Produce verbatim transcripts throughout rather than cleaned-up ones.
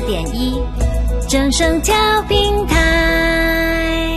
点一正声调频台。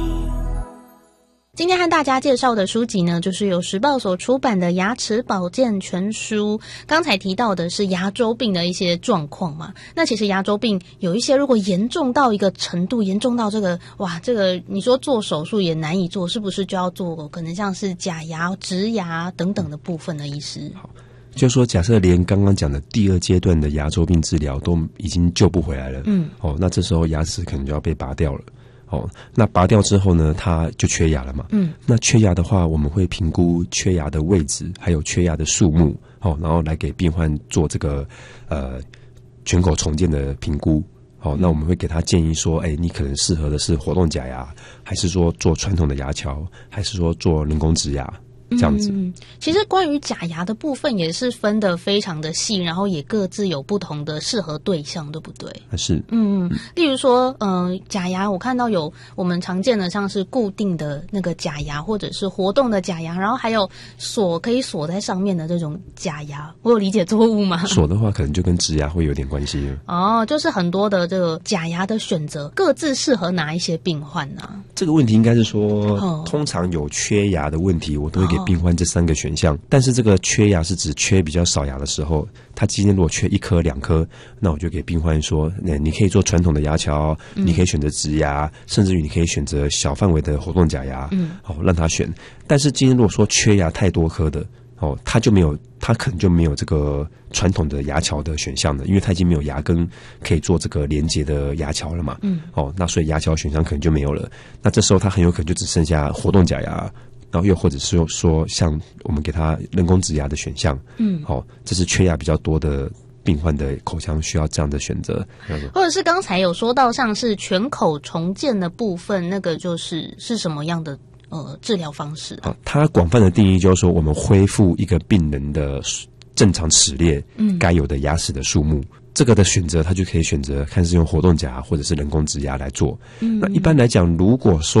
今天和大家介绍的书籍呢，就是由时报所出版的《牙齿保健全书》。刚才提到的是牙周病的一些状况嘛，那其实牙周病有一些如果严重到一个程度，严重到这个哇，这个你说做手术也难以做，是不是就要做可能像是假牙、植牙等等的部分呢？医师， 好，就是说假设连刚刚讲的第二阶段的牙周病治疗都已经救不回来了，嗯，哦，那这时候牙齿可能就要被拔掉了。哦，那拔掉之后呢，它就缺牙了嘛。嗯，那缺牙的话，我们会评估缺牙的位置，还有缺牙的数目，哦，然后来给病患做这个呃全口重建的评估。哦，那我们会给他建议说，哎，你可能适合的是活动假牙，还是说做传统的牙桥，还是说做人工植牙？这样子， 嗯，其实关于假牙的部分也是分得非常的细，然后也各自有不同的适合对象，对不对？ 是， 嗯，例如说，嗯、呃，假牙我看到有我们常见的像是固定的那个假牙，或者是活动的假牙，然后还有锁可以锁在上面的这种假牙，我有理解错误吗？ 锁的话可能就跟植牙会有点关系。 哦，就是很多的这个假牙的选择，各自适合哪一些病患呢、啊？ 这个问题应该是说，哦、通常有缺牙的问题，我都会给病患这三个选项，但是这个缺牙是指缺比较少牙的时候，他今天如果缺一颗两颗，那我就给病患说，你可以做传统的牙桥，嗯、你可以选择植牙，甚至于你可以选择小范围的活动假牙，嗯，哦，让他选。但是今天如果说缺牙太多颗的，哦，他就没有，他可能就没有这个传统的牙桥的选项了，因为他已经没有牙根可以做这个连接的牙桥了嘛，嗯，哦，那所以牙桥选项可能就没有了。那这时候他很有可能就只剩下活动假牙。然后又或者是说像我们给他人工植牙的选项，嗯，好、哦，这是缺牙比较多的病患的口腔需要这样的选择， 或者是刚才有说到像是全口重建的部分，那个就是是什么样的呃治疗方式、啊？ 好，它广泛的定义就是说，我们恢复一个病人的正常齿列，嗯，该有的牙齿的数目。这个的选择，他就可以选择看是用活动假或者是人工植牙来做。嗯，那一般来讲，如果说